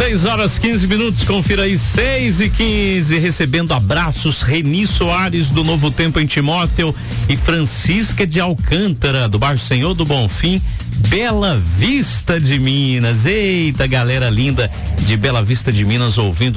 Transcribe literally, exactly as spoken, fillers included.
seis horas quinze minutos, confira aí, seis e quinze, recebendo abraços, Reni Soares do Novo Tempo em Timóteo e Francisca de Alcântara, do bairro Senhor do Bonfim, Bela Vista de Minas. Eita, galera linda de Bela Vista de Minas ouvindo